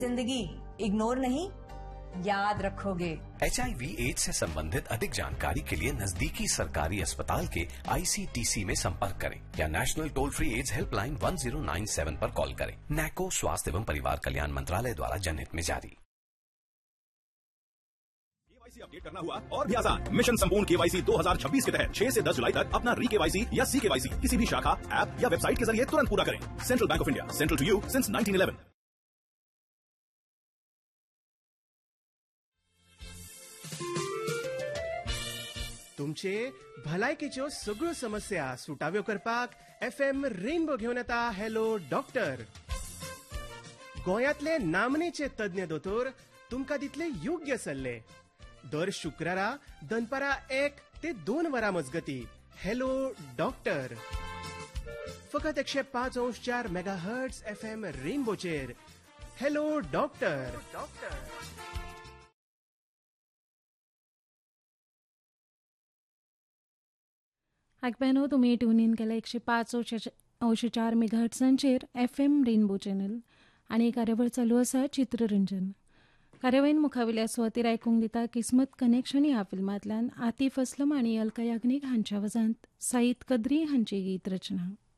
जिंदगी इग्नोर नहीं, याद रखोगे। HIV एड्स से संबंधित अधिक जानकारी के लिए नजदीकी सरकारी अस्पताल के ICTC में संपर्क करें या national toll free AIDS helpline 1097 पर कॉल करें। नैको स्वास्थ्य एवं परिवार कल्याण मंत्रालय द्वारा जनहित में जारी। केवाईसी अपडेट करना हुआ और भी आसान। मिशन संपूर्ण केवाईसी 2026 के तहत 6 से 10 जुलाई तक अपना री-केवाईसी या सी-केवाईसी किसी भी शाखा, ऐप या वेबसाइट के जरिए तुरंत पूरा करें। Central bank of India, central to you since 1911। तुमचे भलायकेच्यो सगळ्यो समस्या सुटाव्यो करपाक FM रेनबो घेवन येता हॅलो डॉक्टर. गोंयांतले नामनेचे तज्ञ दोतोर तुमकां दितले योग्य सल्ले. दर शुक्रारा दनपारा 1 ते 2 वरां मजगती हॅलो डॉक्टर. फकत 105.4 मेगाहर्ट्ज FM रेनबोचेर हॅलो डॉक्टर. आयकप्यानो तुमी ट्यून इन केला 105.4 मेगाहर्ट्जांचेर FM रेनबो चॅनल आनी कार्यावळ चालू आसा चित्ररंजन. कार्यावळीन मुखावेल्या सुवातेर आयकूंक दिता किस्मत कनेक्शन ह्या फिल्मांतल्यान आतिफ असलम आनी अलका याग्नीक हांच्या आवाजांत साईद कद्री हांची गीत रचना.